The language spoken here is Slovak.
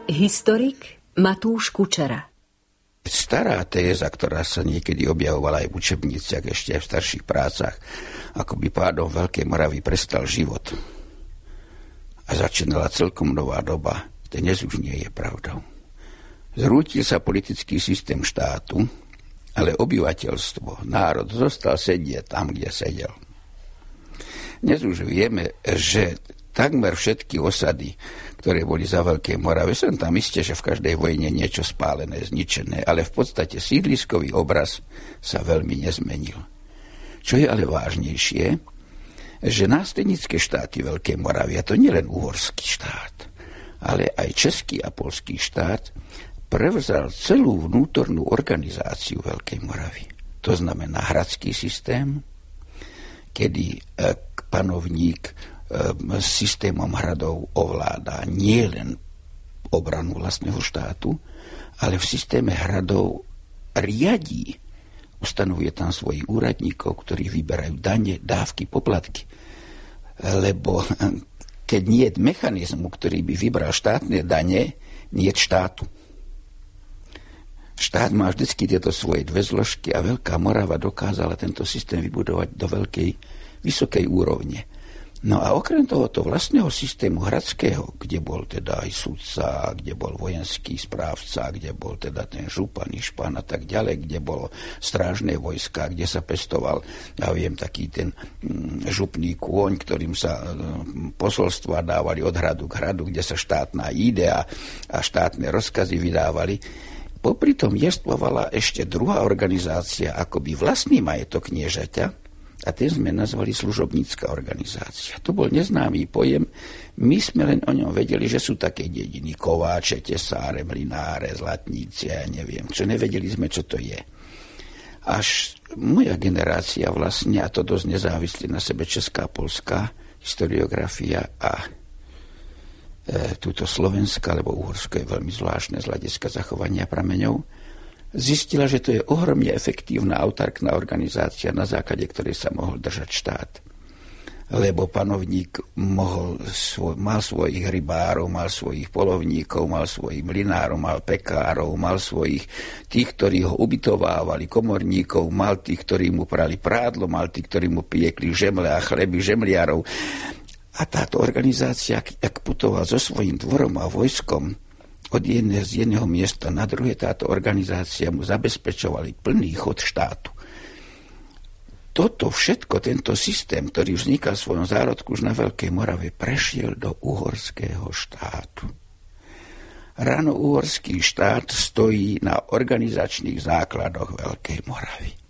Historik Matúš Kučera. Stará téza, ktorá sa niekedy objavovala aj v učebniciach, ešte aj v starších prácach, ako by pádom Veľkej Moravy prestal život a začínala celkom nová doba, to dnes už nie je pravdou. Zrútil sa politický systém štátu, ale obyvateľstvo, národ zostal sedieť tam, kde sedel. Dnes už vieme, že takmer všetky osady, ktoré boli za Veľkej Morave, som tam isté, že v každej vojne niečo spálené, zničené, ale v podstate sídliskový obraz sa veľmi nezmenil. Čo je ale vážnejšie, že následnícke štáty Veľkej Moravy, a to nielen uhorský štát, ale aj český a poľský štát, prevzal celú vnútornú organizáciu Veľkej Moravy. To znamená hradský systém, kedy panovník s systémom hradov ovláda nie len obranu vlastného štátu, ale v systéme hradov riadí, ustanovuje tam svojich úradníkov, ktorí vyberajú dane, dávky, poplatky. Lebo keď nie je mechanizmu, ktorý by vybral štátne dane, nie je štátu. Štát má vždycky tieto svoje dve zložky a Veľká Morava dokázala tento systém vybudovať do vysokej úrovne. No a okrem tohoto vlastného systému hradského, kde bol teda aj sudca, kde bol vojenský správca, kde bol teda ten župan, išpan a tak ďalej, kde bolo strážne vojska, kde sa pestoval, ja viem, taký ten župný kôň, ktorým sa posolstva dávali od hradu k hradu, kde sa štátna idea a štátne rozkazy vydávali. Popri tom jestvovala ešte druhá organizácia, akoby vlastný majetok kniežaťa, a ten sme nazvali služobnícka organizácia. To bol neznámy pojem. My sme len o ňom vedeli, že sú také dediny. Kováče, tesáre, mlináre, zlatníci, ja neviem. Čo nevedeli sme, čo to je. Až moja generácia vlastne, a to dosť nezávislí na sebe česká, poľská historiografia a túto slovenská, lebo uhorsko je veľmi zvláštne z hľadiska zachovania prameňov, zistila, že to je ohromne efektívna autarkná organizácia, na základe ktorej sa mohol držať štát. Lebo panovník mal svojich rybárov, mal svojich polovníkov, mal svojich mlinárov, mal pekárov, mal svojich tých, ktorí ho ubytovávali, komorníkov, mal tých, ktorí mu prali prádlo, mal tých, ktorí mu piekli žemle a chleby žemliarov. A táto organizácia, ak putoval so svojím dvorom a vojskom z jedného miesta na druhé, táto organizácia mu zabezpečovali plný chod štátu. Toto všetko, tento systém, ktorý vznikal v svojom zárodku už na Veľkej Morave, prešiel do uhorského štátu. Rano uhorský štát stojí na organizačných základoch Veľkej Moravy.